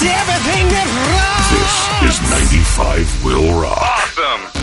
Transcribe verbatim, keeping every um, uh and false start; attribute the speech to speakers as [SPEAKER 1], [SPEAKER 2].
[SPEAKER 1] everything that rocks.
[SPEAKER 2] This is ninety-five Will Rock.
[SPEAKER 3] Awesome.